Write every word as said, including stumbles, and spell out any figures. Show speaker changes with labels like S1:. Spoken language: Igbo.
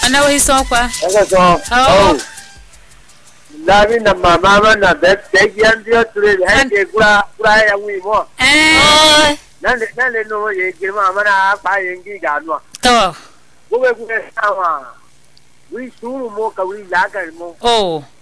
S1: ana wa hisokwa
S2: aka so oh Lavi na mama na bet tegian dia ture hake kura kura ya wi mo
S1: eh
S2: nande nande no ye girma mana pa yengi ganwa
S1: to
S2: gobe gobe sawa wi suru mo ka wi ya ka mo
S1: oh